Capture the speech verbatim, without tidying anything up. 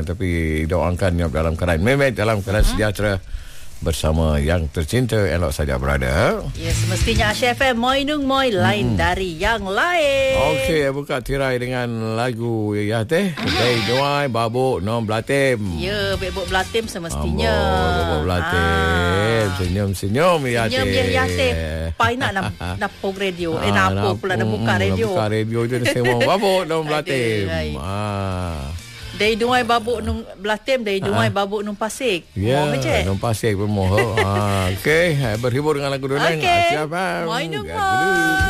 Tapi doakan dalam keadaan memet, dalam keadaan uh-huh. sejahtera bersama yang tercinta. Elok saja berada. Ya, semestinya Asia F M moi nung moi lain hmm. dari yang lain. Okey, buka tirai dengan lagu ya teh. Dei doai babuk nom blatim. Ya, babuk blatim semestinya. Babuk blatim. Ah. Senyum-senyum ya teh. Senyum ya ya teh. Pai nak nak nak pog radio. Ah, eh nak apa pula nak buka radio. Buka radio tu semua babuk nom blatim. Ah. Dari dungai babuk nung Blatim, dari dungai ha. babuk nung Pasig. Ya, yeah, nung Pasig bermoh. ha, okey, berhibur dengan lagu Doneng. Okey. Moi nung moi.